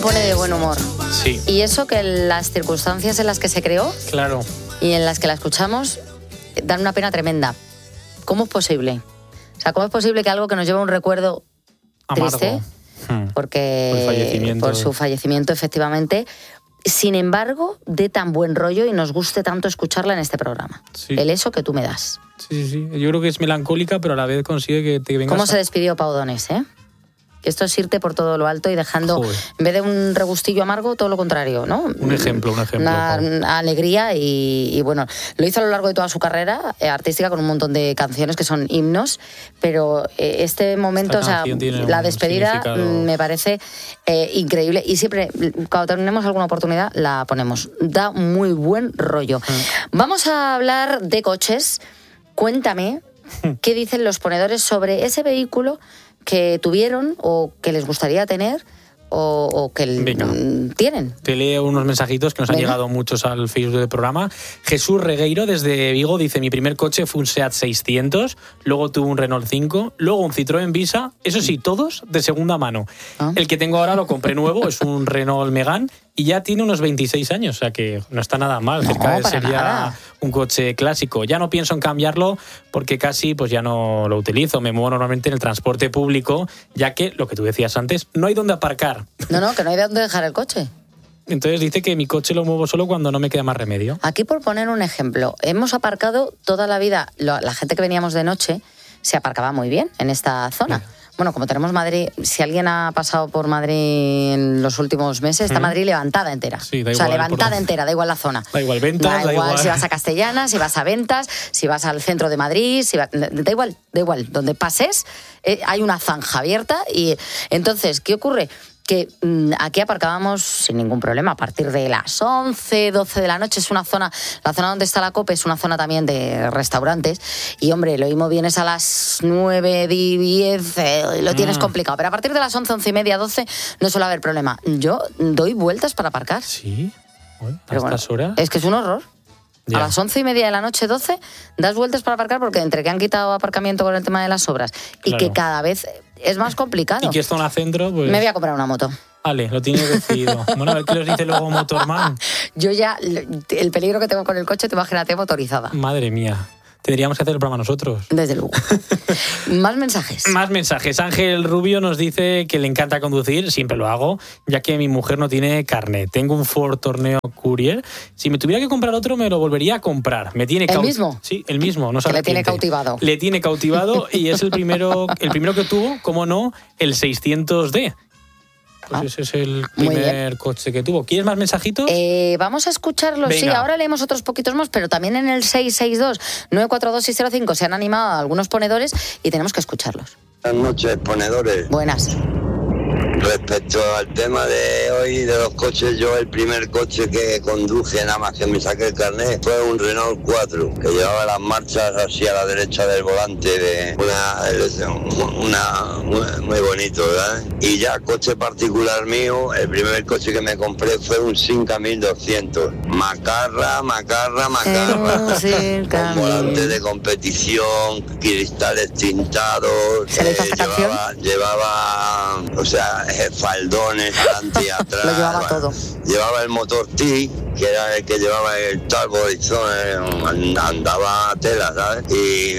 Pone de buen humor. Sí. Y eso que las circunstancias en las que se creó Claro. y en las que la escuchamos dan una pena tremenda. ¿Cómo es posible? O sea, ¿cómo es posible que algo que nos lleva un recuerdo Amargo. triste, porque por su fallecimiento, efectivamente, sin embargo, dé tan buen rollo y nos guste tanto escucharla en este programa? Sí. El eso que tú me das. Sí. Yo creo que es melancólica, pero a la vez consigue que te vengas... ¿Cómo se despidió Pau Donés, Que esto es irte por todo lo alto y dejando, Joder. en vez de un regustillo amargo, todo lo contrario, ¿no? Un ejemplo. Una alegría y bueno, lo hizo a lo largo de toda su carrera artística con un montón de canciones que son himnos, pero este momento, o sea, la despedida me parece increíble y siempre, cuando tenemos alguna oportunidad, la ponemos. Da muy buen rollo. Vamos a hablar de coches. Cuéntame qué dicen los ponedores sobre ese vehículo que tuvieron o que les gustaría tener o que tienen. Te leo unos mensajitos que nos han llegado muchos al Facebook del programa. Jesús Regueiro desde Vigo dice: mi primer coche fue un Seat 600, luego tuve un Renault 5, luego un Citroën Visa, eso sí, todos de segunda mano. El que tengo ahora lo compré nuevo, es un Renault Megane y ya tiene unos 26 años, o sea que no está nada mal, cerca de ser ya un coche clásico. Ya no pienso en cambiarlo porque casi pues ya no lo utilizo, me muevo normalmente en el transporte público, ya que, lo que tú decías antes, no hay dónde aparcar. No, que no hay de dónde dejar el coche. Entonces dice que mi coche lo muevo solo cuando no me queda más remedio. Aquí, por poner un ejemplo, hemos aparcado toda la vida, la gente que veníamos de noche se aparcaba muy bien en esta zona. Bueno, como tenemos Madrid, si alguien ha pasado por Madrid en los últimos meses, está Madrid levantada entera. Sí, da igual, o sea, levantada entera, da igual la zona. Da igual Ventas, da igual si vas a Castellana, si vas a Ventas, si vas al centro de Madrid, da igual. Donde pases hay una zanja abierta y entonces, ¿qué ocurre? Que aquí aparcábamos sin ningún problema a partir de las 11, 12 de la noche. Es una zona, la zona donde está la COPE es una zona también de restaurantes y, hombre, lo mismo vienes a las 9, 10, lo tienes complicado, pero a partir de las 11, 11 y media, 12 no suele haber problema. Yo doy vueltas para aparcar. Sí, pero bueno, estas horas. Es que es un horror. Ya. A las 11 y media de la noche, 12, das vueltas para aparcar porque entre que han quitado aparcamiento con el tema de las obras y que cada vez es más complicado. Y que es zona centro, pues... Me voy a comprar una moto. Vale, lo tienes decidido. Bueno, a ver qué nos dice luego Motorman. Yo ya, el peligro que tengo con el coche, te imagínate motorizada. Madre mía. Tendríamos que hacer el programa nosotros. Desde luego. Más mensajes. Más mensajes. Ángel Rubio nos dice que le encanta conducir, siempre lo hago, ya que mi mujer no tiene carnet. Tengo un Ford Tourneo Courier. Si me tuviera que comprar otro, me lo volvería a comprar. Me tiene ¿El mismo? Sí, el mismo. No se que le tiene arrepiente. cautivado. Le tiene cautivado y es el primero que tuvo, como no, el 600D. Pues ese es el primer coche que tuvo. ¿Quieres más mensajitos? Vamos a escucharlos. Venga. Sí, ahora leemos otros poquitos más, pero también en el 662-942-605 se han animado algunos ponedores y tenemos que escucharlos. Buenas noches, ponedores. Buenas. Respecto al tema de hoy de los coches, yo el primer coche que conduje nada más que me saqué el carnet fue un Renault 4 que llevaba las marchas así a la derecha del volante, de muy bonito, ¿verdad? Y ya coche particular mío, el primer coche que me compré fue un Simca 1200, macarra, con volante de competición, cristales tintados, llevaba, o sea, faldones adelante y atrás. Lo llevaba todo. Llevaba el motor T, que era el que llevaba el Talbot Horizon, andaba a tela, ¿sabes? Y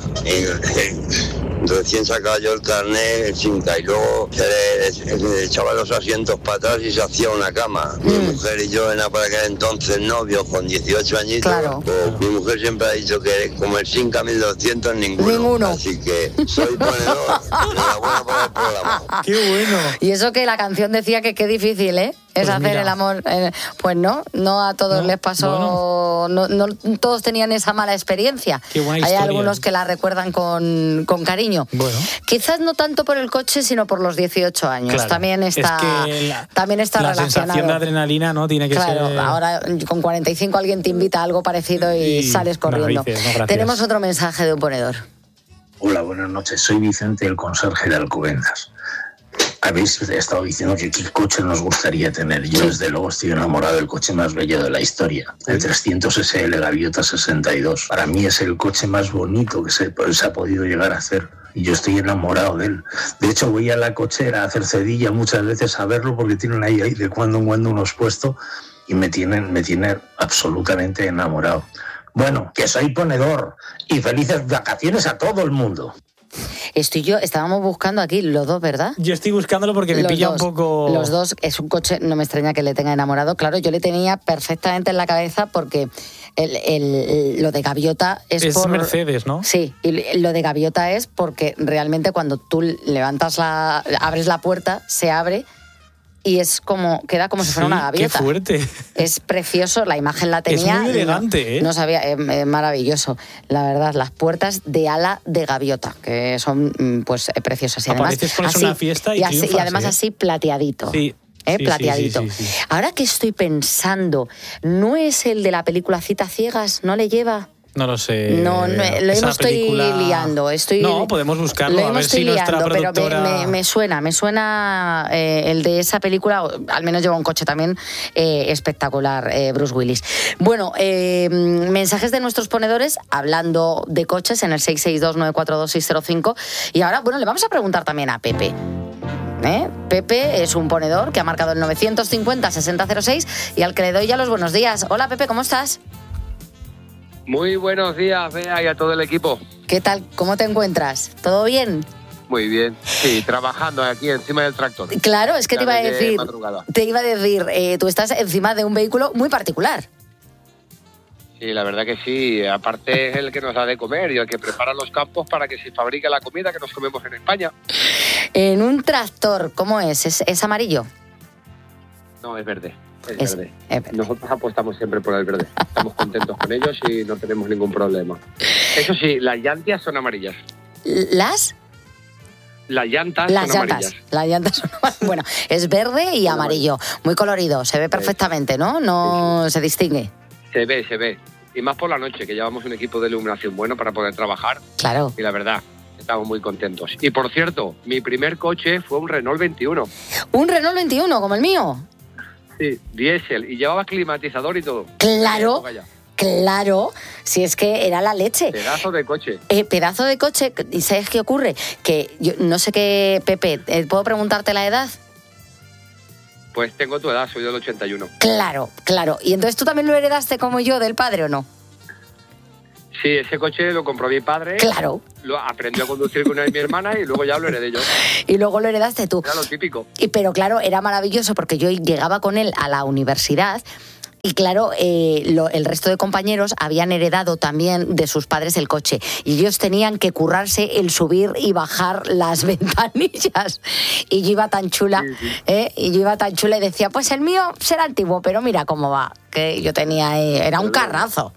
recién sacaba yo el carnet, el Simca, y luego se le echaba los asientos para atrás y se hacía una cama. Mi mujer y yo, para aquel entonces novios, con 18 añitos, pues, mi mujer siempre ha dicho que como el Simca 1200 ninguno. Así que soy ponedor. Enhorabuena por el programa. ¡Qué bueno! Y eso que la canción decía que qué difícil, es pues hacer mira. El amor. Pues no a todos les pasó, no todos tenían esa mala experiencia. Qué buena Hay historia. algunos que la recuerdan con cariño. Bueno. Quizás no tanto por el coche, sino por los 18 años. Claro. También está, también está la relacionado. La sensación de adrenalina, ¿no? Tiene que ser... Ahora con 45 alguien te invita a algo parecido y sales corriendo. No, tenemos otro mensaje de un ponedor. Hola, buenas noches. Soy Vicente, el conserje de Alcobendas. Habéis estado diciendo que qué coche nos gustaría tener. Yo, desde luego, estoy enamorado del coche más bello de la historia. El 300 SL Gaviota 62. Para mí es el coche más bonito que se ha podido llegar a hacer. y yo estoy enamorado de él. De hecho, voy a la cochera a hacer cedilla muchas veces a verlo porque tienen ahí de cuando en cuando unos puestos y me tienen absolutamente enamorado. Bueno, que soy ponedor y felices vacaciones a todo el mundo. Estábamos buscando aquí los dos, ¿verdad? Yo estoy buscándolo porque me pilla un poco... Los dos, es un coche, no me extraña que le tenga enamorado. Claro, yo le tenía perfectamente en la cabeza porque lo de Gaviota es por... Mercedes, ¿no? Sí, y lo de Gaviota es porque realmente cuando tú abres la puerta, se abre... Y queda como si fuera una gaviota. ¡Qué fuerte! Es precioso, la imagen la tenía. Es muy elegante, No sabía, es maravilloso. La verdad, las puertas de ala de gaviota, que son pues preciosas. Y además, pones una fiesta y triunfas, además así plateadito. Sí. Plateadito. Sí. Ahora que estoy pensando, ¿no es el de la película Citas Ciegas? ¿No le lleva? No lo sé. No, estoy liando. No, podemos buscarlo, a ver si nuestra productora... Pero me suena el de esa película, al menos lleva un coche también espectacular, Bruce Willis. Bueno, mensajes de nuestros ponedores hablando de coches en el 662-942-605. Y ahora, le vamos a preguntar también a Pepe. Pepe es un ponedor que ha marcado el 950-6006 y al que le doy ya los buenos días. Hola, Pepe, ¿cómo estás? Muy buenos días, Bea, y a todo el equipo. ¿Qué tal? ¿Cómo te encuentras? ¿Todo bien? Muy bien, sí, trabajando aquí encima del tractor. Claro, es que te iba a decir, tú estás encima de un vehículo muy particular. Sí, la verdad que sí, aparte es el que nos da de comer y el que prepara los campos para que se fabrique la comida que nos comemos en España. En un tractor, ¿cómo es? ¿Es amarillo? No, es verde. Es verde. Nosotros apostamos siempre por el verde. Estamos contentos con ellos y no tenemos ningún problema. Eso sí, las llantas son amarillas. ¿Las? Las llantas son amarillas. Las llantas son amarillas. Bueno, es verde y amarillo. Muy colorido. Se ve perfectamente, ¿no? No se distingue. Se ve. Y más por la noche, que llevamos un equipo de iluminación bueno para poder trabajar. Claro. Y la verdad, estamos muy contentos. Y por cierto, mi primer coche fue un Renault 21. ¿Un Renault 21 como el mío? Sí, diésel, y llevaba climatizador y todo. Claro, si es que era la leche. Pedazo de coche. Pedazo de coche, ¿y sabes qué ocurre? Que yo no sé qué, Pepe, ¿puedo preguntarte la edad? Pues tengo tu edad, soy del 81. Claro, ¿y entonces tú también lo heredaste como yo del padre o no? Sí, ese coche lo compró mi padre. Claro. Lo aprendió a conducir con mi hermana y luego ya lo heredé yo. Y luego lo heredaste tú. Era lo típico. Pero claro, era maravilloso porque yo llegaba con él a la universidad y claro, el resto de compañeros habían heredado también de sus padres el coche y ellos tenían que currarse el subir y bajar las ventanillas. Y yo iba tan chula, y decía, pues el mío será antiguo, pero mira cómo va. Que yo tenía, era un carrazo.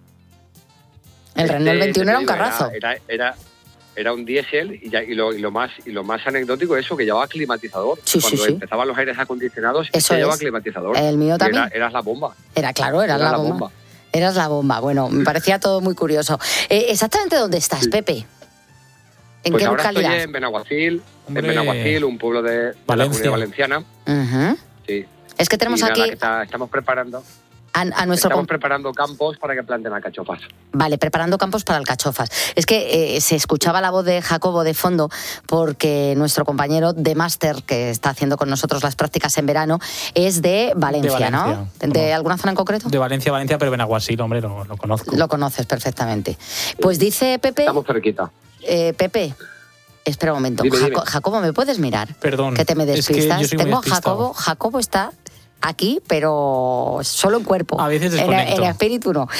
El Renault 21 era un carrazo. Era un diésel y lo más anecdótico es eso, que llevaba climatizador. Cuando empezaban los aires acondicionados, eso llevaba climatizador. El mío también. Eras la bomba. Eras la bomba. Eras la bomba. Bueno, me parecía todo muy curioso. ¿Exactamente dónde estás, Pepe? ¿En qué localidad? Estoy en Benaguacil, un pueblo de la Comunidad Valenciana. Sí. Es que tenemos aquí... Estamos preparando... Estamos preparando campos para que planten alcachofas. Vale, preparando campos para alcachofas. Es que se escuchaba la voz de Jacobo de fondo porque nuestro compañero de máster que está haciendo con nosotros las prácticas en verano es de Valencia, ¿no? ¿De alguna zona en concreto? De Valencia, pero Benaguacil, hombre, lo conozco. Lo conoces perfectamente. Pues dice Pepe... Estamos cerquita. Pepe... Espera un momento. Dime. Jacobo, ¿me puedes mirar? Perdón. Que te me despistas. Es que yo soy Tengo muy despistado. Jacobo está aquí, pero solo en cuerpo. A veces desconecto. En espíritu no.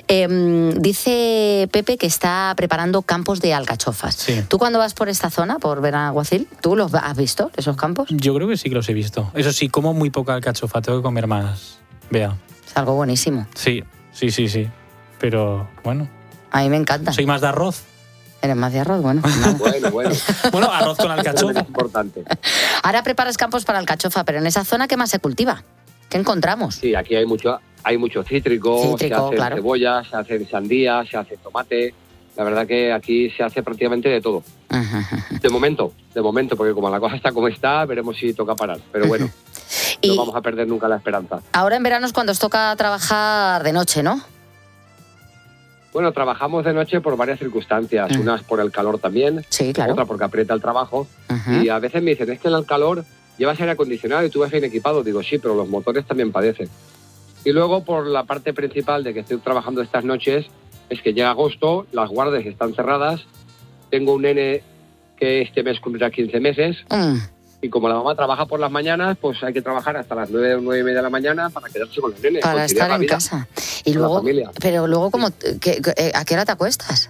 Dice Pepe que está preparando campos de alcachofas. Sí. ¿Tú cuando vas por esta zona, por Benaguacil, tú los has visto, esos campos? Yo creo que sí que los he visto. Eso sí, como muy poca alcachofa, tengo que comer más. Vea. Es algo buenísimo. Sí. Pero bueno. A mí me encanta. Soy más de arroz. ¿Eres más de arroz? Bueno. Bueno, arroz con alcachofa. Es importante. Ahora preparas campos para alcachofa, pero en esa zona, ¿qué más se cultiva? ¿Qué encontramos? Sí, aquí hay mucho cítrico, se hacen cebollas, se hacen sandías, se hace tomate. La verdad que aquí se hace prácticamente de todo. De momento, porque como la cosa está como está, veremos si toca parar. Pero bueno, no vamos a perder nunca la esperanza. Ahora en verano es cuando os toca trabajar de noche, ¿no? Bueno, trabajamos de noche por varias circunstancias. Unas por el calor también, sí, claro. Otra porque aprieta el trabajo. Y a veces me dicen, es que en el calor llevas aire acondicionado y tú vas bien equipado. Digo, sí, pero los motores también padecen. Y luego, por la parte principal de que estoy trabajando estas noches, es que llega agosto, las guardias están cerradas, tengo un nene que este mes cumplirá 15 meses, y como la mamá trabaja por las mañanas, pues hay que trabajar hasta las 9 o 9:30 de la mañana para quedarse con los nenes. Para estar en casa. Y luego, pero luego, ¿a qué hora te acuestas?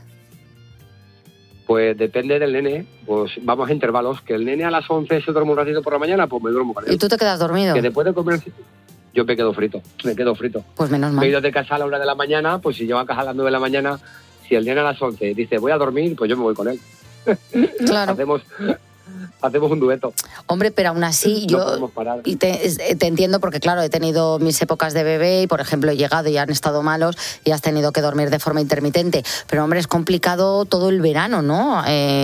Pues depende del nene, pues vamos a intervalos. Que el nene a las 11 se duerme un ratito por la mañana, pues me duermo con él. ¿Y tú te quedas dormido? Que después de comer, yo me quedo frito. Pues menos mal. Me he ido de casa a la 1 de la mañana, pues si llego a casa a las 9 de la mañana, si el nene a las 11 dice voy a dormir, pues yo me voy con él. Claro. Hacemos un dueto. Hombre, pero aún así yo te entiendo porque, claro, he tenido mis épocas de bebé y, por ejemplo, he llegado y han estado malos y has tenido que dormir de forma intermitente. Pero, hombre, es complicado todo el verano, ¿no?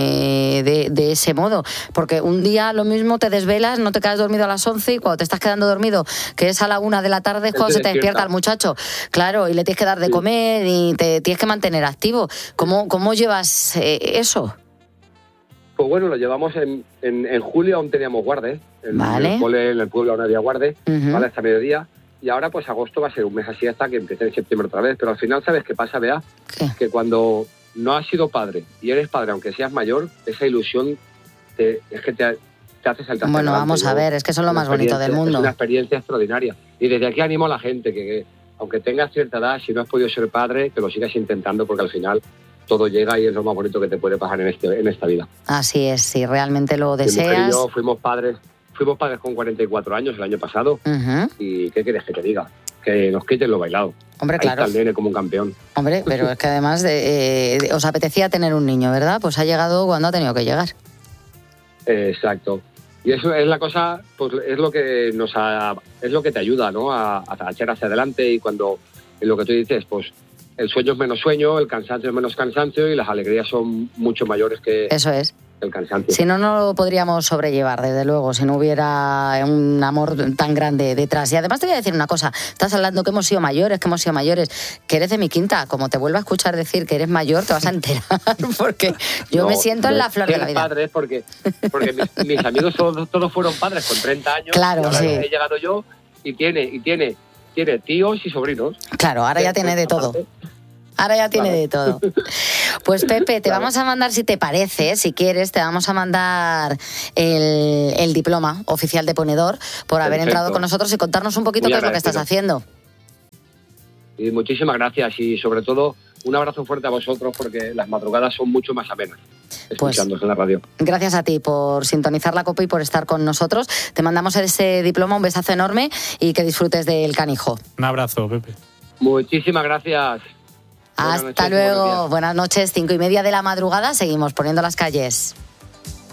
De ese modo. Porque un día lo mismo te desvelas, no te quedas dormido a las 11 y cuando te estás quedando dormido, que es a la 1 de la tarde, es cuando se te despierta el muchacho. Claro, y le tienes que dar de comer y te tienes que mantener activo. ¿Cómo llevas eso? Pues bueno, lo llevamos en julio, aún teníamos guarde. En el pueblo aún había guarde, ¿vale? Hasta mediodía. Y ahora, pues agosto va a ser un mes así hasta que empiece en septiembre otra vez. Pero al final, ¿sabes qué pasa, Bea? ¿Qué? Que cuando no has sido padre y eres padre, aunque seas mayor, esa ilusión es que te hace saltar. Bueno, vamos a ver, es que eso es lo más bonito del mundo. Es una experiencia extraordinaria. Y desde aquí animo a la gente que aunque tengas cierta edad, si no has podido ser padre, que lo sigas intentando, porque al final todo llega y es lo más bonito que te puede pasar en esta vida. Así es, si realmente lo deseas. Mi mujer y yo fuimos padres con 44 años el año pasado. ¿Y qué quieres que te diga? Que nos quiten lo bailado. Hombre, ahí claro. Está el nene como un campeón. Hombre, pero es que además os apetecía tener un niño, ¿verdad? Pues ha llegado cuando ha tenido que llegar. Exacto. Y eso es la cosa, pues es lo que es lo que te ayuda, ¿no? A echar hacia adelante, y cuando en lo que tú dices, pues el sueño es menos sueño, el cansancio es menos cansancio y las alegrías son mucho mayores que eso es. El cansancio. Si no, no lo podríamos sobrellevar, desde luego, si no hubiera un amor tan grande detrás. Y además te voy a decir una cosa, estás hablando que hemos sido mayores, que eres de mi quinta. Como te vuelva a escuchar decir que eres mayor, te vas a enterar, porque yo me siento en la flor de la vida. Padres porque mis amigos todos fueron padres con 30 años. Claro, y ahora sí. He llegado yo y tiene tíos y sobrinos. Claro, ahora ya tiene de todo. Ahora ya tiene de todo. Pues Pepe, te vamos a mandar, si te parece, si quieres, te vamos a mandar el diploma oficial de ponedor por haber entrado con nosotros y contarnos un poquito qué es lo que estás haciendo. Y muchísimas gracias, y sobre todo un abrazo fuerte a vosotros, porque las madrugadas son mucho más amenas escuchándonos en la radio. Gracias a ti por sintonizar la copa y por estar con nosotros. Te mandamos ese diploma, un besazo enorme y que disfrutes del canijo. Un abrazo, Pepe. Muchísimas gracias. Hasta luego. Buenas noches, 5:30 de la madrugada. Seguimos poniendo las calles.